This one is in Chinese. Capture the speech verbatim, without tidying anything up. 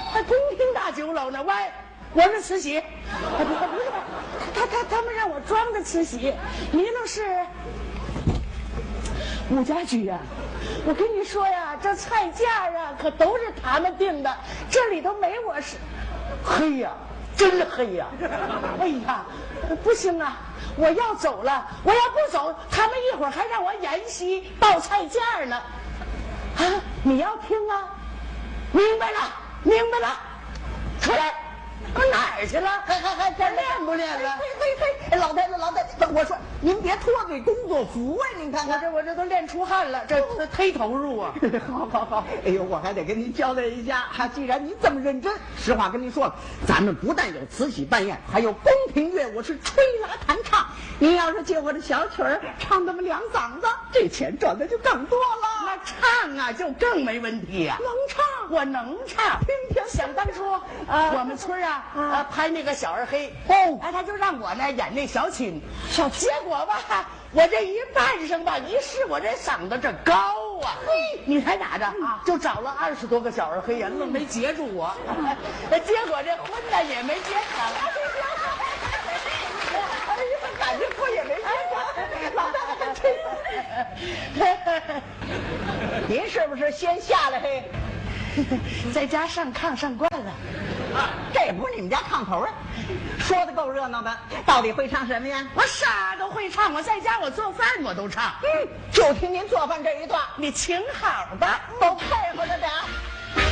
还宫廷大酒楼呢，喂，我是慈禧，不不不是，他他他们让我装的慈禧，您那是武家驹呀。我跟你说呀，这菜价啊可都是他们定的，这里头没我是黑呀，真黑呀！哎呀，不行啊，我要走了，我要不走，他们一会儿还让我演戏报菜价呢。啊，你要听啊？明白了，明白了，出来。我哪儿去了？还还还还练不练了？ 嘿嘿嘿，老太太，老太太，我说您别脱对工作服啊！您看看， 我这我这都练出汗了，这这忒投入啊！ 好好好，哎呦，我还得跟您交代一下，哈，既然您这么认真，实话跟您说了，咱们不但有慈禧扮演，还有宫廷乐舞是吹拉弹唱。您要是借我的小曲儿唱那么两嗓子，这钱赚的就更多了。 那唱啊，就更没问题呀、啊。 能唱， 我能唱。 听听， 想当初， 啊， 我们村啊， 啊， 啊拍那个小二黑， 哦， 哎，他就让我呢演那小琴， 小结果吧，我这一扮上吧，一试我这嗓子这高啊，嘿，你猜咋着啊？就找了二十多个小二黑人，愣没截住我，结果这婚呢也没结成。 哎呀，感觉我也没结成，老太太真。您是不是先下来嘿？ 在家上炕上惯了， 这不是你们家炕头啊？说的够热闹的，到底会唱什么呀？ 我啥都会唱，我在家我做饭我都唱。 嗯，就听您做饭这一段， 你请好吧， 都配合着点。